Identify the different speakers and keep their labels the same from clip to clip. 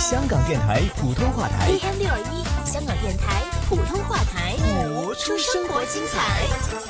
Speaker 1: 香港电台普通话台
Speaker 2: AM621，香港电台普通话台，活出生活精彩。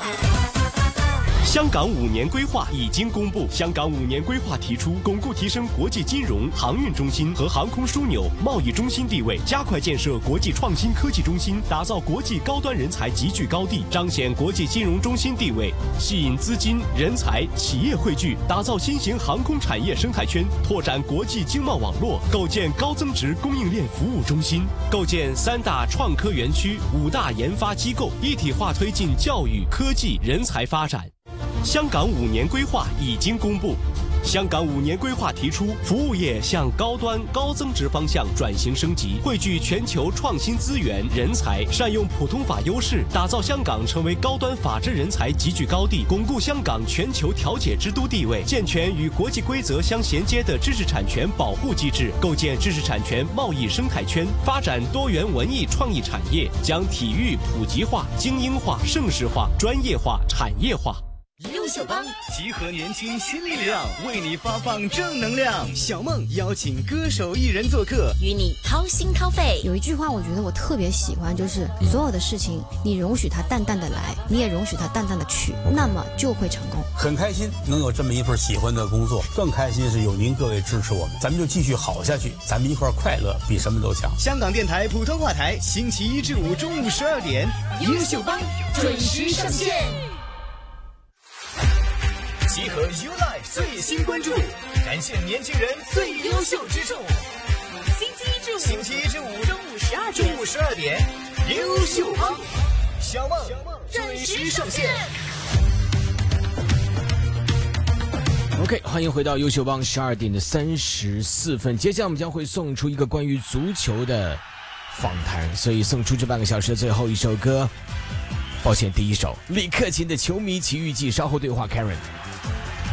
Speaker 3: 香港5年规划已经公布。香港5年规划提出，巩固提升国际金融、航运中心和航空枢纽、贸易中心地位，加快建设国际创新科技中心，打造国际高端人才集聚高地，彰显国际金融中心地位，吸引资金、人才、企业汇聚，打造新型航空产业生态圈，拓展国际经贸网络，构建高增值供应链服务中心，构建3大创科园区、5大研发机构，一体化推进教育、科技、人才发展。香港5年规划已经公布。香港5年规划提出，服务业向高端高增值方向转型升级，汇聚全球创新资源、人才，善用普通法优势，打造香港成为高端法治人才集聚高地，巩固香港全球调解之都地位，健全与国际规则相衔接的知识产权保护机制，构建知识产权贸易生态圈，发展多元文艺创意产业，将体育普及化、精英化、盛世化、专业化、产业化。
Speaker 2: 优秀帮
Speaker 1: 集合年轻新力量，为你发放正能量。小梦邀请歌手艺人做客，
Speaker 2: 与你掏心掏肺。
Speaker 4: 有一句话我觉得我特别喜欢，就是所有的事情你容许它淡淡的来，你也容许它淡淡的去，那么就会成功。
Speaker 5: 很开心能有这么一份喜欢的工作，更开心是有您各位支持我们，咱们就继续好下去，咱们一块快乐比什么都强。
Speaker 1: 香港电台普通话台，星期1至5中午12点，
Speaker 2: 优秀帮准时上线。
Speaker 1: 集合 YouLife 最新关注，展现年轻人最优秀之处。星期一至五中午12点，优秀帮小梦准时上线。
Speaker 6: OK， 欢迎回到优秀帮12点的34分。接下来我们将会送出一个关于足球的访谈，所以送出这半个小时的最后一首歌。抱歉，第一首李克勤的《球迷奇遇记》，稍后对话 Karen。